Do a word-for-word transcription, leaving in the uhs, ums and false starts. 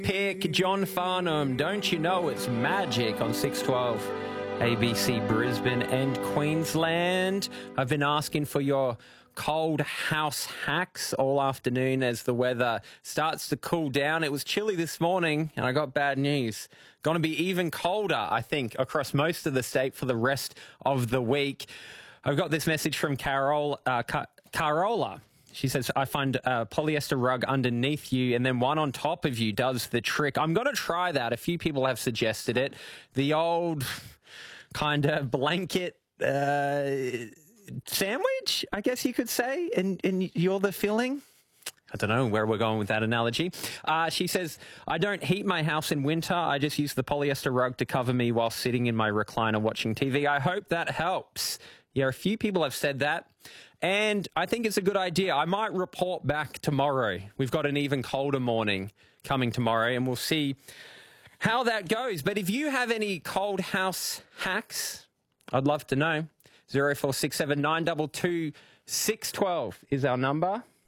Pick John Farnham. Don't you know it's magic on six twelve A B C Brisbane and Queensland. I've been asking for your cold house hacks all afternoon as the weather starts to cool down. It was chilly this morning and I got bad news. Going to be even colder, I think, across most of the state for the rest of the week. I've got this message from Carol, uh, Ca- Carola. She says, I find a polyester rug underneath you and then one on top of you does the trick. I'm going to try that. A few people have suggested it. The old kind of blanket uh, sandwich, I guess you could say, and, and you're the filling. I don't know where we're going with that analogy. Uh, she says, I don't heat my house in winter. I just use the polyester rug to cover me while sitting in my recliner watching T V. I hope that helps. Yeah, a few people have said that. And I think it's a good idea. I might report back tomorrow. We've got an even colder morning coming tomorrow, and we'll see how that goes. But if you have any cold house hacks, I'd love to know. zero four six seven nine two two six one two is our number.